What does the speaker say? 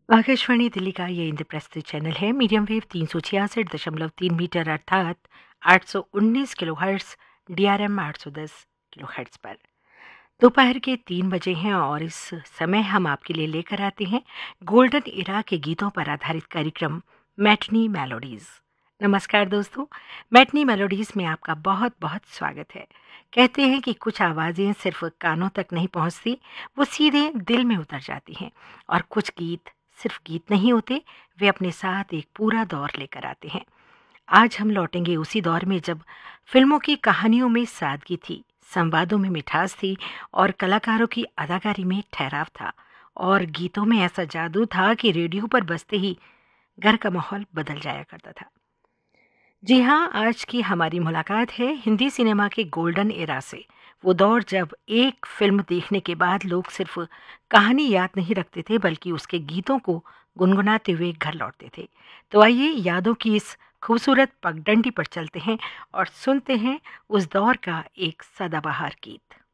आकाशवाणी दिल्ली का ये इंद्रप्रस्थ चैनल है। मीडियम वेव 366.3 मीटर अर्थात 819 किलोहर्ट्ज, डीआरएम 810 किलोहर्ट्ज पर। दोपहर के 3 बजे हैं और इस समय हम आपके लिए लेकर आते हैं गोल्डन इरा के गीतों पर आधारित कार्यक्रम मैटनी मेलोडीज। नमस्कार दोस्तों, मैटनी मेलोडीज में आपका बहुत बहुत स्वागत है। कहते हैं कि कुछ आवाज़ें सिर्फ कानों तक नहीं पहुंचती, वो सीधे दिल में उतर जाती हैं। और कुछ गीत सिर्फ गीत नहीं होते, वे अपने साथ एक पूरा दौर लेकर आते हैं। आज हम लौटेंगे उसी दौर में जब फिल्मों की कहानियों में सादगी थी, संवादों में मिठास थी और कलाकारों की अदाकारी में ठहराव था। और गीतों में ऐसा जादू था कि रेडियो पर बजते ही घर का माहौल बदल जाया करता था। जी हाँ, आज की हमारी मुलाकात है हिंदी सिनेमा के गोल्डन एरा से। वो दौर जब एक फिल्म देखने के बाद लोग सिर्फ कहानी याद नहीं रखते थे, बल्कि उसके गीतों को गुनगुनाते हुए घर लौटते थे। तो आइए यादों की इस खूबसूरत पगडंडी पर चलते हैं और सुनते हैं उस दौर का एक सदाबहार गीत।